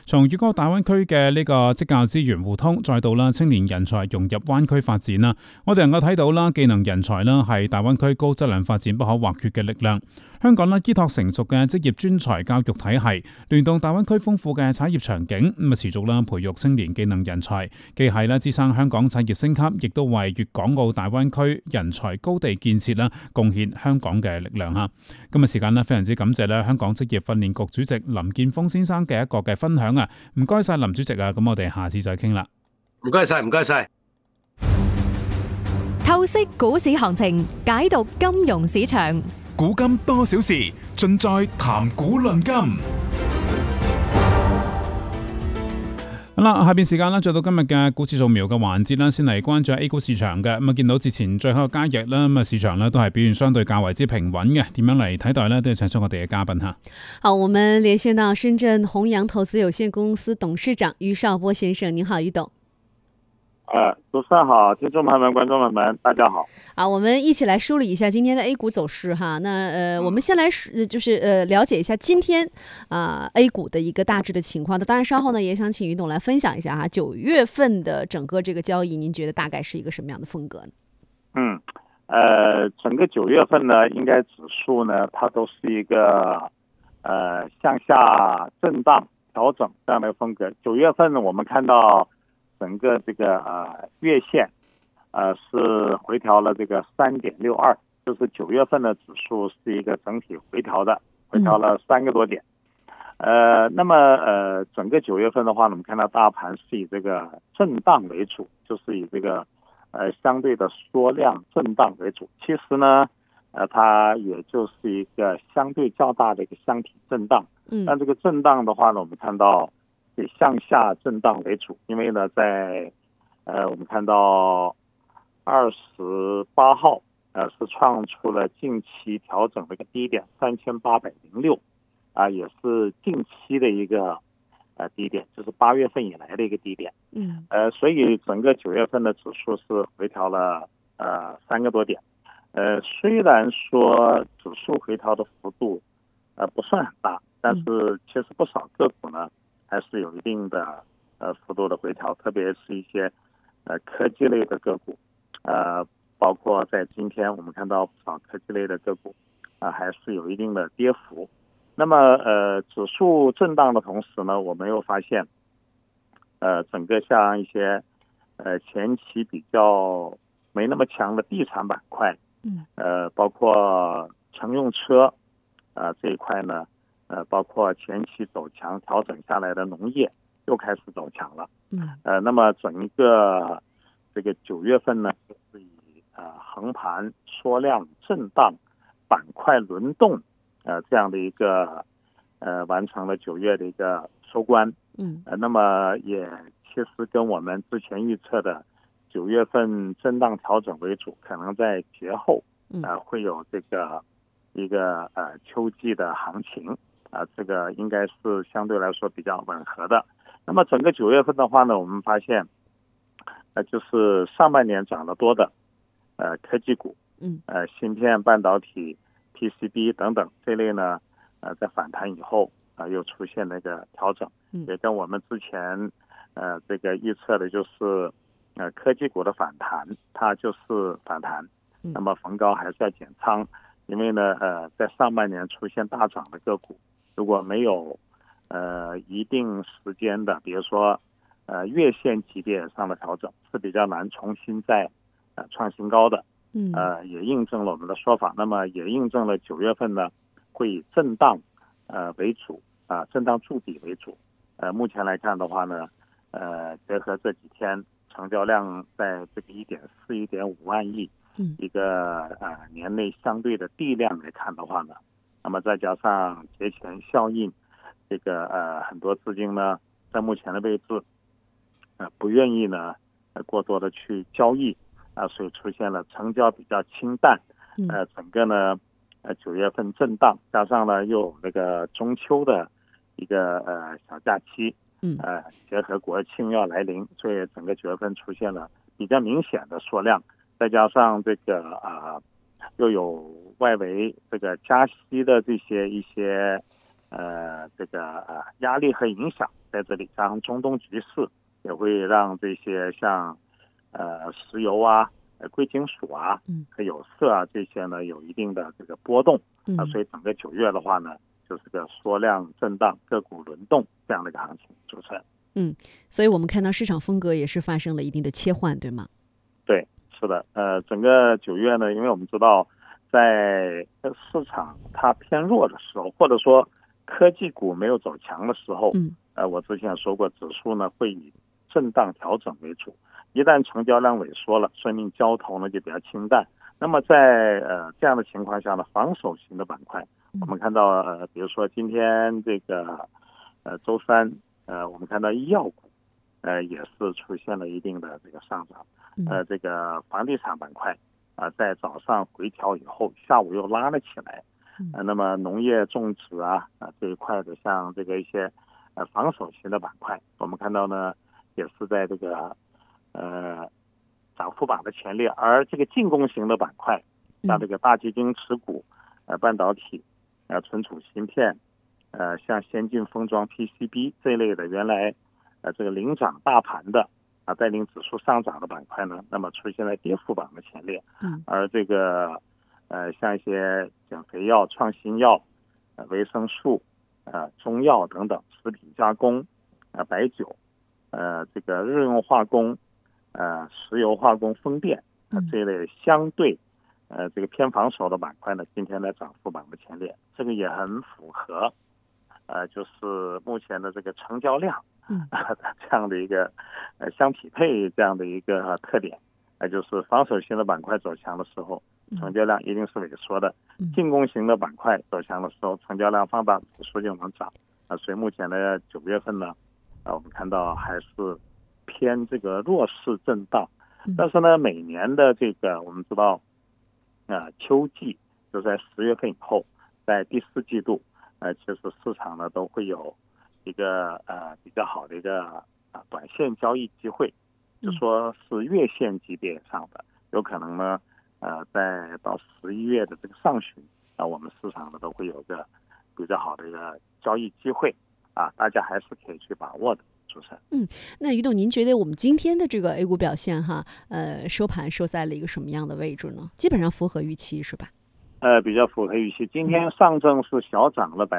從粵港澳大灣區嘅呢個職教資源互通，再到啦青年人才融入灣區發展啦，我哋能夠睇到啦，技能人才啦係大灣區高質量發展不可或缺嘅力量。香港啦依託成熟嘅職業專才教育體系，聯動大灣區豐富嘅產業場景，持續啦培育青年技能人才，既係啦支撐香港產業升級，亦都為粵港澳大灣區人才高地建設啦貢獻香港嘅力量嚇。今日時間咧非常之感謝咧香港職業訓練局主席林健鋒先生嘅一個嘅分享啊，唔該晒林主席啊，咁我哋下次再傾啦。 唔該晒，唔該晒。 透析股市行情，解讀金融市場。 古今多少事，盡在談股論金。 好啦，下邊時間啦，做到今日嘅股市掃描嘅環節啦，先嚟關注 A 股市場嘅。咁啊，見到之前最後嘅交易啦，咁啊市場咧都係表現相對較為之平穩嘅。點樣嚟睇待呢？都要請出我哋嘅嘉賓吓。 好，我們連線到深圳弘洋投資有限公司董事長余少波先生，您好，余董。 主持人好，听众朋友们、观众朋友们，大家好。 好，我们一起来梳理一下今天的 A 股走势哈。那我们先来了解一下今天A 股的一个大致的情况。那当然稍后呢，也想请余董来分享一下哈，9月份的整个这个交易，您觉得大概是一个什么样的风格呢？ 整个9月份呢，应该指数呢，它都是一个向下震荡调整这样的风格。9月份呢，我们看到整个这个月线是回调了这个 3.62， 就是9月份的指数是一个整体回调了3个多点。那么整个9月份的话呢，我们看到大盘是以这个震荡为主，就是以这个相对的缩量震荡为主。其实呢它也就是一个相对较大的一个箱体震荡。但这个震荡的话呢，我们看到以向下震荡为主，因为呢在我们看到28号是创出了近期调整的一个低点3806也是近期的一个低点，就是8月份以来的一个低点。所以整个9月份的指数是回调了3个多点。虽然说指数回调的幅度不算很大，但是其实不少个股呢还是有一定的幅度的回调，特别是一些科技类的个股，包括在今天我们看到不少科技类的个股还是有一定的跌幅。那么指数震荡的同时呢，我们又发现整个像一些前期比较没那么强的地产板块，包括乘用车这一块呢，包括前期走强调整下来的农业又开始走强了。那么整一个这个9月份呢，就是以横盘缩量震荡板块轮动这样的一个完成了9月的一个收官。那么也其实跟我们之前预测的9月份震荡调整为主，可能在节后会有这个一个秋季的行情这个应该是相对来说比较吻合的。那么整个9月份的话呢，我们发现就是上半年涨得多的科技股，芯片、半导体、PCB 等等这类呢在反弹以后又出现了一个调整，也跟我们之前这个预测的就是科技股的反弹，它就是反弹，那么逢高还是要减仓，因为呢在上半年出现大涨的个股，如果没有一定时间的，比如说月线级别上的调整，是比较难重新再创新高的。也印证了我们的说法，那么也印证了9月份呢会以震荡为主震荡筑底为主。目前来看的话呢结合这几天成交量在这个1.4、1.5万亿一个年内相对的地量来看的话呢，那么再加上节前效应，这个很多资金呢在目前的位置不愿意呢过多的去交易所以出现了成交比较清淡。整个呢9月份震荡，加上呢又有那个中秋的一个小假期，结合国庆要来临，所以整个9月份出现了比较明显的缩量，再加上这个又有外围这个加息的这些一些这个压力和影响在这里，加上中东局势也会让这些像石油啊、贵金属啊和有色啊这些呢有一定的这个波动所以整个9月的话呢，就是个缩量震荡、个股轮动这样的一个行情。主持人， 所以我们看到市场风格也是发生了一定的切换，对吗？ 对，是的，整个9月呢，因为我们知道在市场它偏弱的时候，或者说科技股没有走强的时候，我之前说过，指数呢会以震荡调整为主。一旦成交量萎缩了，说明交投呢就比较清淡。那么在这样的情况下呢，防守型的板块，我们看到比如说今天这个周三我们看到医药股也是出现了一定的这个上涨。这个房地产板块在早上回调以后，下午又拉了起来。那么农业种植这一块的，像这个一些防守型的板块，我们看到呢也是在这个涨幅榜的前列。而这个进攻型的板块，像这个大基金持股、半导体、存储芯片、像先进封装 PCB 这一类的，原来这个领涨大盘的带领指数上涨的板块呢，那么出现在跌幅榜的前列。而这个像一些减肥药、创新药、维生素、中药等等，食品加工、白酒、这个日用化工、石油化工、风电这一类相对这个偏防守的板块呢，今天在涨幅榜的前列。这个也很符合就是目前的这个成交量这样的一个相匹配这样的一个特点。就是防守型的板块走强的时候，成交量一定是萎缩的；进攻型的板块走强的时候，成交量放大，指数就能涨。所以目前的9月份呢，我们看到还是偏这个弱势震荡。但是呢，每年的这个我们知道秋季就在10月份以后，在第4季度其实市场呢都会有一个比较好的一个短线交易机会，就说是月线级别上的，有可能呢在到11月的这个上旬我们市场呢都会有个比较好的一个交易机会大家还是可以去把握的。主持人， 那于董，您觉得我们今天的这个 A 股表现收盘收在了一个什么样的位置呢？基本上符合预期是吧？ 比较符合预期。今天上证是小涨了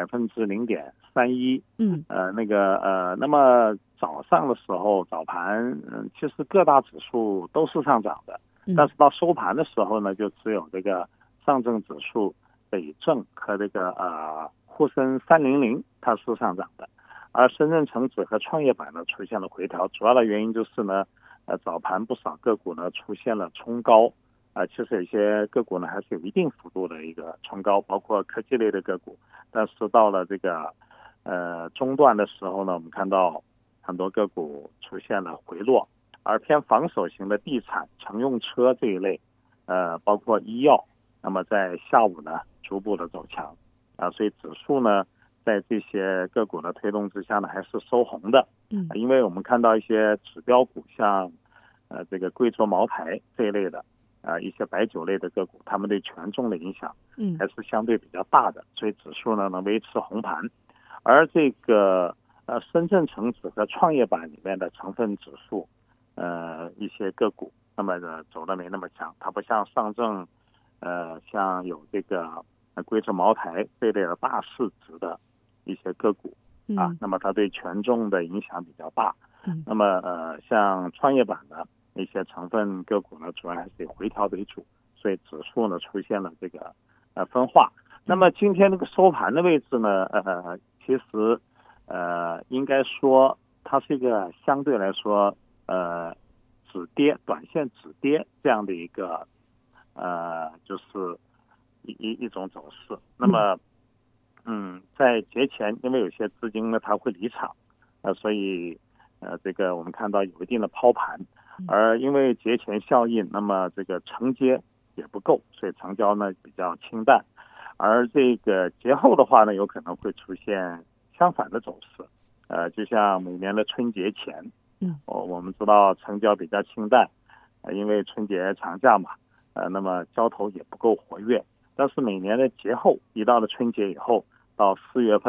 0.31%。那么早上的时候早盘其实各大指数都是上涨的，但是到收盘的时候呢，就只有这个上证指数北证和这个沪深300它是上涨的。而深圳成指和创业板呢出现了回调，主要的原因就是呢，早盘不少个股呢出现了冲高，其实有些个股呢还是有一定幅度的一个冲高，包括科技类的个股。但是到了这个中段的时候呢，我们看到很多个股出现了回落，而偏防守型的地产、乘用车这一类，包括医药，那么在下午呢逐步的走强，所以指数呢在这些个股的推动之下呢，还是收红的。因为我们看到一些指标股，像这个贵州茅台这一类的一些白酒类的个股，他们对权重的影响还是相对比较大的，所以指数呢能维持红盘。而这个深圳成指和创业板里面的成分指数一些个股，那么走的没那么强，它不像上证像有这个贵州茅台这类的大市值的一些个股那么它对权重的影响比较大。那么像创业板的一些成分个股呢，主要还是以回调为主，所以指数呢出现了这个分化。那么今天这个收盘的位置呢，其实应该说它是一个相对来说止跌、短线止跌这样的一个就是一种走势。那么在节前，因为有些资金呢它会离场，所以这个我们看到有一定的抛盘，而因为节前效应，那么这个承接也不够，所以成交呢比较清淡。而这个节后的话呢，有可能会出现相反的走势，就像每年的春节前，我们知道成交比较清淡，因为春节长假嘛，那么交投也不够活跃。但是每年的节后，一到了春节以后，到4月份，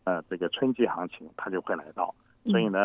这个春季行情它就会来到。所以呢，